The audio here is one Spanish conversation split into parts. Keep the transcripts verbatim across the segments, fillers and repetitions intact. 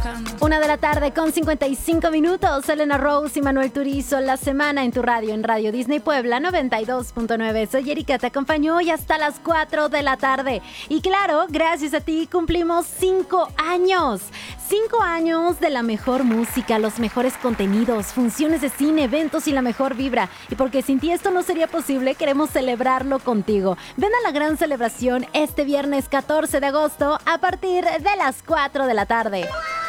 Una de la tarde con cincuenta y cinco minutos. Elena Rose y Manuel Turizo, La Semana en tu radio, en Radio Disney Puebla noventa y dos punto nueve. Soy Erika, te acompaño hoy hasta las cuatro de la tarde. Y claro, gracias a ti cumplimos cinco años. Cinco años de la mejor música, los mejores contenidos, funciones de cine, eventos y la mejor vibra. Y porque sin ti esto no sería posible, queremos celebrarlo contigo. Ven a la gran celebración este viernes catorce de agosto a partir de las cuatro de la tarde.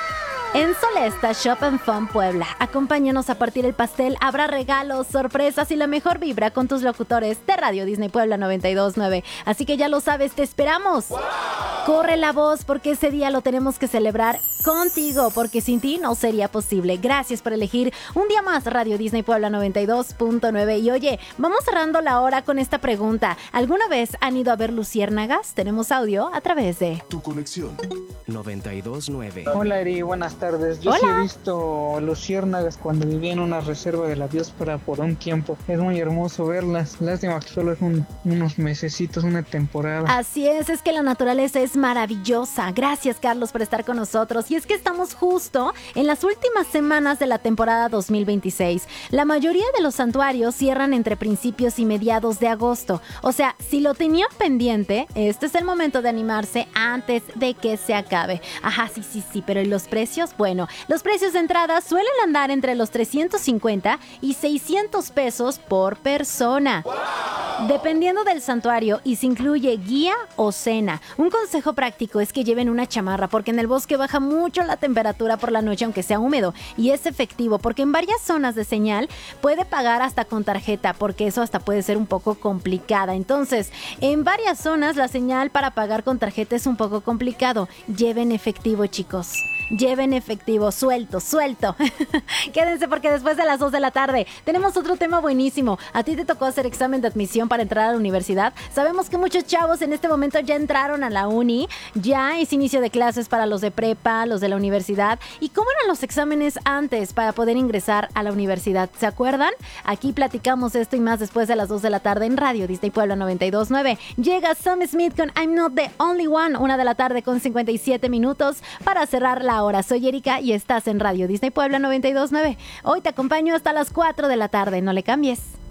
En Solesta Shop and Fun Puebla. Acompáñanos a partir el pastel. Habrá regalos, sorpresas y la mejor vibra con tus locutores de Radio Disney Puebla noventa y dos punto nueve. Así que ya lo sabes, te esperamos. ¡Wow! Corre la voz porque ese día lo tenemos que celebrar contigo, porque sin ti no sería posible. Gracias por elegir un día más Radio Disney Puebla noventa y dos punto nueve. Y oye, vamos cerrando la hora con esta pregunta. ¿Alguna vez han ido a ver luciérnagas? Tenemos audio a través de Tu Conexión noventa y dos punto nueve. Hola Eri, buenas tardes. Yo Hola. sí he visto luciérnagas cuando vivía en una reserva de la biosfera por un tiempo. Es muy hermoso verlas. Lástima que solo es un, unos mesecitos, una temporada. Así es, es que la naturaleza es maravillosa. Gracias, Carlos, por estar con nosotros. Y es que estamos justo en las últimas semanas de la temporada dos mil veintiséis. La mayoría de los santuarios cierran entre principios y mediados de agosto. O sea, si lo tenían pendiente, este es el momento de animarse antes de que se acabe. Ajá, sí, sí, sí, pero ¿y los precios? Bueno, los precios de entrada suelen andar entre los trescientos cincuenta y seiscientos pesos por persona. ¡Wow! Dependiendo del santuario, y se incluye guía o cena. Un consejo práctico es que lleven una chamarra, porque en el bosque baja mucho la temperatura por la noche, aunque sea húmedo, y es efectivo, porque en varias zonas de señal puede pagar hasta con tarjeta, porque eso hasta puede ser un poco complicada. Entonces, en varias zonas la señal para pagar con tarjeta es un poco complicado. Lleven efectivo, chicos. Lleven efectivo, suelto, suelto. Quédense porque después de las dos de la tarde tenemos otro tema buenísimo. ¿A ti te tocó hacer examen de admisión para entrar a la universidad? Sabemos que muchos chavos en este momento ya entraron a la uni. Ya es inicio de clases para los de prepa, los de la universidad. ¿Y cómo eran los exámenes antes para poder ingresar a la universidad? ¿Se acuerdan? Aquí platicamos esto y más después de las dos de la tarde en Radio Disney Puebla noventa y dos punto nueve. Llega Sam Smith con I'm Not The Only One, una de la tarde con cincuenta y siete minutos para cerrar la hora. Soy Erika y estás en Radio Disney Puebla noventa y dos punto nueve. Hoy te acompaño hasta las cuatro de la tarde. No le cambies.